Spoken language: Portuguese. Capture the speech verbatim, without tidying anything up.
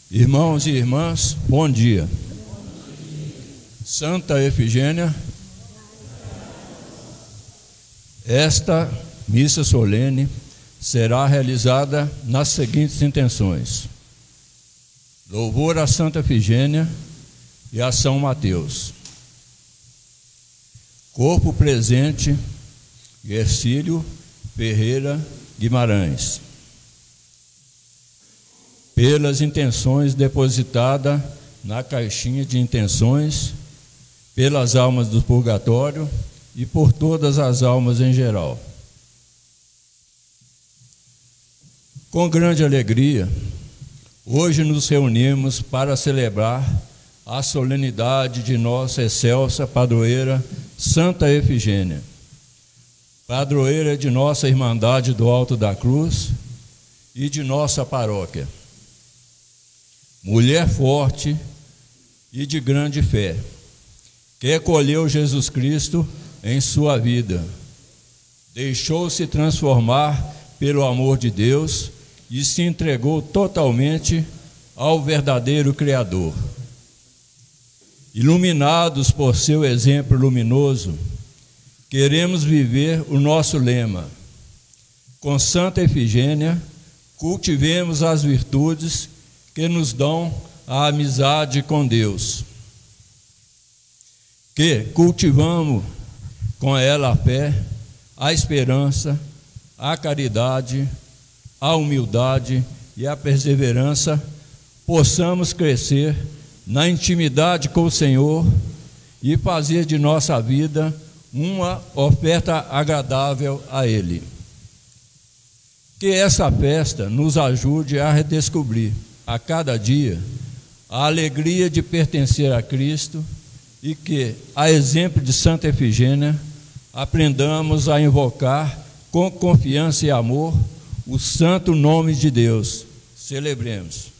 Irmãos e irmãs, bom dia. Santa Efigênia, esta missa solene será realizada nas seguintes intenções: louvor a Santa Efigênia e a São Mateus. Corpo presente, Gercílio Ferreira Guimarães. Pelas intenções depositadas na caixinha de intenções, pelas almas do purgatório e por todas as almas em geral. Com grande alegria, hoje nos reunimos para celebrar a solenidade de nossa excelsa padroeira Santa Efigênia, padroeira de nossa Irmandade do Alto da Cruz e de nossa paróquia. Mulher forte e de grande fé, que acolheu Jesus Cristo em sua vida, deixou-se transformar pelo amor de Deus e se entregou totalmente ao verdadeiro Criador. Iluminados por seu exemplo luminoso, queremos viver o nosso lema: com Santa Efigênia, cultivemos as virtudes que nos dão a amizade com Deus, que cultivamos com ela a fé, a esperança, a caridade, a humildade e a perseverança, possamos crescer na intimidade com o Senhor e fazer de nossa vida uma oferta agradável a Ele. Que essa festa nos ajude a redescobrir a cada dia a alegria de pertencer a Cristo e que, a exemplo de Santa Efigênia, aprendamos a invocar com confiança e amor o santo nome de Deus. Celebremos.